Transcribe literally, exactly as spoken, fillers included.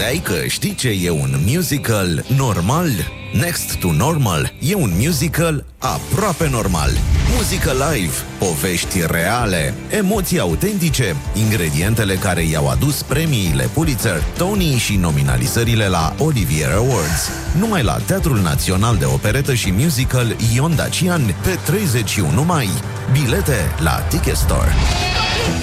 credeai că știi ce e un musical normal? Next to Normal e un musical aproape normal. Muzică live, povești reale, emoții autentice, ingredientele care i-au adus premiile Pulitzer, Tony și nominalizările la Olivier Awards. Numai la Teatrul Național de Operetă și Musical Ion Dacian pe treizeci și unu mai. Bilete la Ticket Store.